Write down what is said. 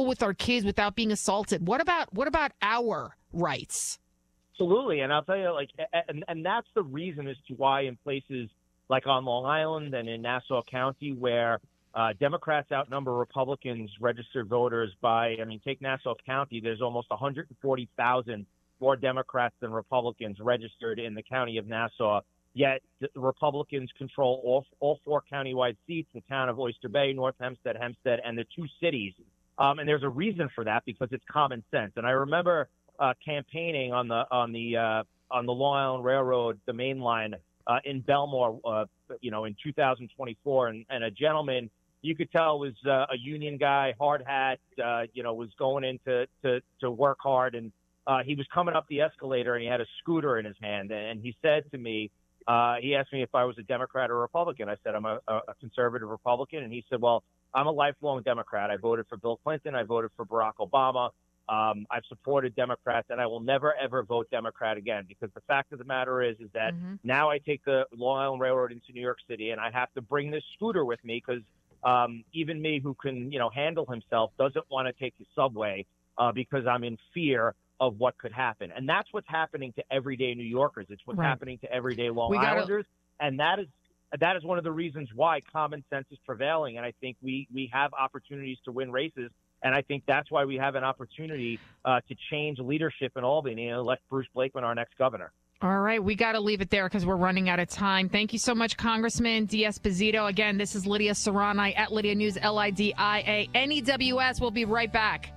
school with our kids without being assaulted. What about our rights? Absolutely, and I'll tell you, and that's the reason as to why in places like on Long Island and in Nassau County, where Democrats outnumber Republicans registered voters by, take Nassau County, there's almost 140,000 more Democrats than Republicans registered in the county of Nassau. Yet the Republicans control all four countywide seats, the town of Oyster Bay, North Hempstead, and the two cities. And there's a reason for that because it's common sense. And I remember campaigning on the Long Island Railroad, the main line in Belmore, in 2024, and a gentleman you could tell was a union guy, hard hat, was going in to work hard, and he was coming up the escalator and he had a scooter in his hand, and he said to me, he asked me if I was a Democrat or Republican. I said I'm a conservative Republican, and he said, well, I'm a lifelong Democrat. I voted for Bill Clinton. I voted for Barack Obama. I've supported Democrats, and I will never, ever vote Democrat again, because the fact of the matter is that now I take the Long Island Railroad into New York City, and I have to bring this scooter with me because even me, who can, handle himself, doesn't want to take the subway because I'm in fear of what could happen. And that's what's happening to everyday New Yorkers. It's what's happening to everyday Long Islanders. And that is one of the reasons why common sense is prevailing. And I think we have opportunities to win races. And I think that's why we have an opportunity to change leadership in Albany and elect Bruce Blakeman our next governor. All right, we got to leave it there because we're running out of time. Thank you so much, Congressman D'Esposito. Again, this is Lydia Serrani at Lydia News, LIDIA NEWS. We'll be right back.